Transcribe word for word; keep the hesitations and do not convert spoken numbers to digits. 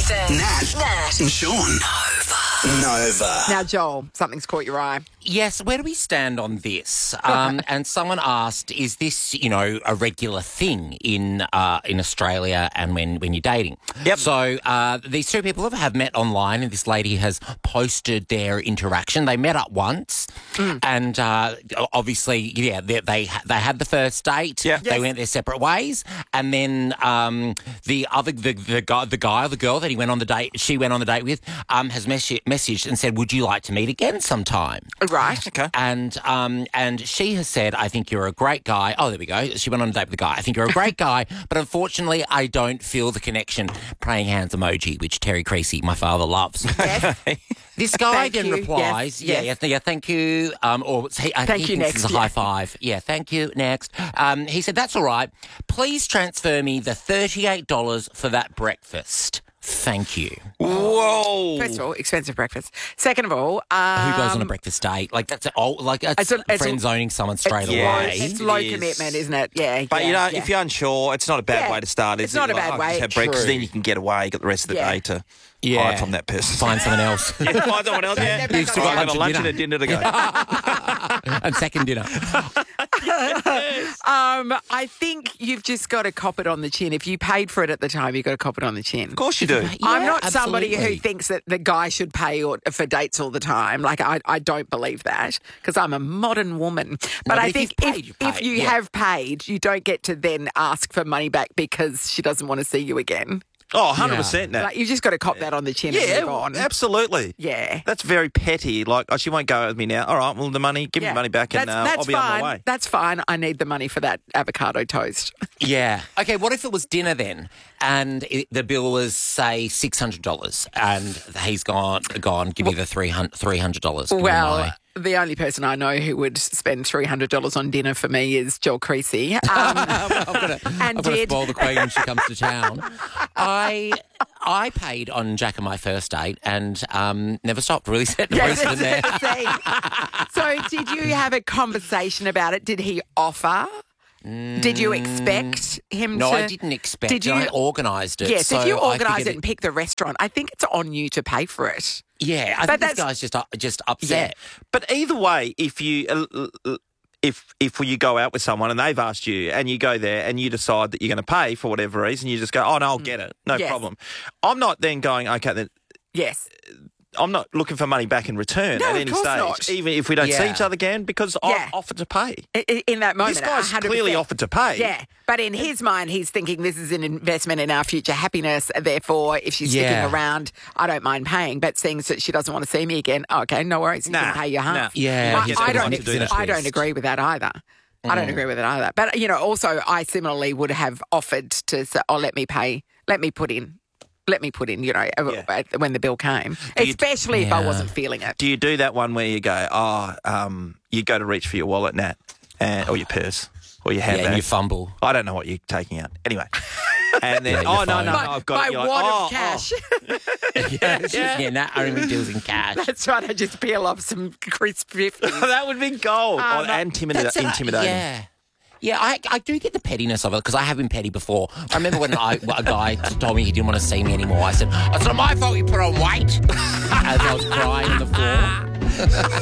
Nathan, Nat, Nat, and Sean. Nova. Nova. Now, Joel, something's caught your eye. Yes, where do we stand on this? Um, and someone asked, is this, you know, a regular thing in uh, in Australia and when, when you're dating? Yep. So uh, these two people have met online and this lady has posted their interaction. They met up once mm. and uh, obviously, yeah, they, they they had the first date. Yeah. They Yes. went their separate ways. And then um, the other, the, the, guy, the guy or the girl that he went on the date, she went on the date with, um, has mes- messaged and said, would you like to meet again sometime? Right. Okay. And um, and she has said, I think you're a great guy. Oh, there we go. She went on a date with the guy. I think you're a great guy, but unfortunately, I don't feel the connection. Praying hands emoji, which Terry Creasy, my father, loves. Yes. This guy Thank then you. replies, Yes, yeah, yes. yeah, yeah, thank you. Um, or he, I Thank he you, thinks next, it's a yeah. high five. Yeah, thank you, next. Um, he said, that's all right. Please transfer me the thirty-eight dollars for that breakfast. Thank you. Whoa. First of all, expensive breakfast. Second of all, um, Who goes on a breakfast date? Like, that's oh, like that's It's a- it's a- friend zoning someone straight it's away. low, Yes, it's it low is. commitment, isn't it? Yeah. But, yeah, you know, yeah. if you're unsure, it's not a bad Yeah. way to start, is It's it? not a Like, bad oh, way. Just have breakfast, True. then you can get away. You got the rest of the Yeah. day to Yeah. hide from that person. Find someone else. Yeah, find someone else, yeah. They're You've still Right, got I got a lunch lunch and and a dinner to go. and second dinner. Um, I think you've just got to cop it on the chin. If you paid for it at the time, you've got to cop it on the chin. Of course you do. I'm Yeah, not somebody who absolutely. thinks that the guy should pay or, for dates all the time. Like, I, I don't believe that because I'm a modern woman. But but I if think you've paid, if, you've if paid, you yeah. have paid, you don't get to then ask for money back because she doesn't want to see you again. Oh, one hundred percent now. Like, you've just got to cop that on the chin and Yeah, move on. absolutely. Yeah. That's very petty. Like, oh, she won't go with me now. All right, well, the money, give me Yeah. the money back and That's, uh, that's I'll be fine. on my way. That's fine. I need the money for that avocado toast. Yeah. Okay, what if it was dinner then and it, the bill was, say, six hundred dollars and he's gone, gone give me the three hundred dollars. Give me Well, my- the only person I know who would spend three hundred dollars on dinner for me is Joel Creasy. Um, I've got to, and I've got to did. spoil the queen when she comes to town. I I paid on Jack and my first date and um, never stopped. Really set the Yes, precedent there. see. So did you have a conversation about it? Did he offer? Did you expect him No, to? I didn't expect Did it. you? I organised it. Yes, so if you I organise figured it and pick the restaurant, I think it's on you to pay for it. Yeah, I But think this that's- guy's just uh, just upset. But either way, if you uh, uh, if if you go out with someone and they've asked you and you go there and you decide that you're going to pay for whatever reason, you just go, oh no, I'll get it, no Yes. problem. I'm not then going, okay, then Yes. I'm not looking for money back in return No, at of any course stage, not. even if we don't see Yeah. each other again, because Yeah. I've offered to pay. I- I- In that moment, This guy's one hundred percent. clearly offered to pay. Yeah, but in his mind, he's thinking this is an investment in our future happiness. Therefore, if she's Yeah. sticking around, I don't mind paying. But seeing that she doesn't want to see me again, okay, no worries. You Nah, can pay your half. nah. Yeah, I, he's I got don't. his to do that. I don't agree with that either. I don't agree with it either. But you know, also, I similarly would have offered to say, "Oh, let me pay. Let me put in." Let me put in, you know, Yeah. when the bill came, you- especially if I Yeah. wasn't feeling it. Do you do that one where you go, oh, um, you go to reach for your wallet, Nat, and, or your purse, or your Yeah, handbag? and you fumble. I don't know what you're taking out. Anyway. And then, Yeah, your oh, no, phone. no, My, no, I've got my it. You're like, wad oh, of cash. yeah, yeah, Nat only deals in cash. That's right. I just peel off some crisp fifties. Oh. That would be gold. Ah, or no, intimida- That's it. intimidating. Yeah. Yeah, I, I do get the pettiness of it because I have been petty before. I remember when I, a guy told me he didn't want to see me anymore. I said, it's not my fault you put on weight. As I was crying on the floor.